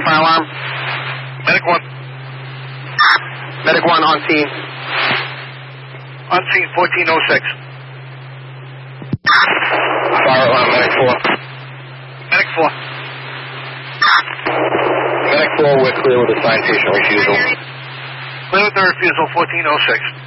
fire alarm. Medic 1. Medic 1 on scene. On scene, 1406. Fire alarm, Medic 4. Medic 4. Medic 4, we're clear with assigned patient refusal. Clear with the refusal, 1406.